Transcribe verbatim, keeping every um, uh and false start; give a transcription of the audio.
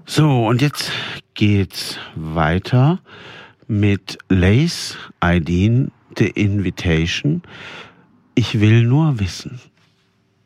So, und jetzt geht's weiter mit Lace Aydin, The Invitation. Ich will nur wissen.